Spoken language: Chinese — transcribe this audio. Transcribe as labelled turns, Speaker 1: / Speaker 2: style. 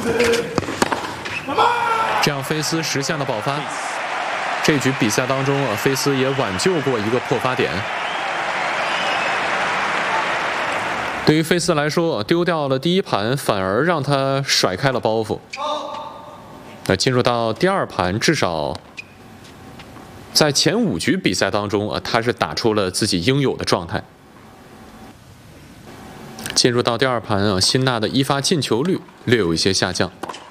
Speaker 1: 这样菲斯实现了保发。这局比赛当中菲斯也挽救过一个破发点。对于菲斯来说，丢掉了第一盘，反而让他甩开了包袱。那进入到第二盘，至少在前5局比赛当中他是打出了自己应有的状态。进入到第二盘辛纳的一发进球率略有一些下降。